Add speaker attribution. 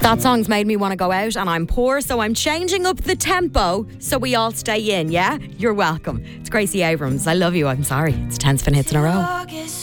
Speaker 1: That song's made me want to go out, and I'm poor, so I'm changing up the tempo so we all stay in, yeah? You're welcome. It's Gracie Abrams. I love you. I'm sorry. It's 10 spin hits in a row.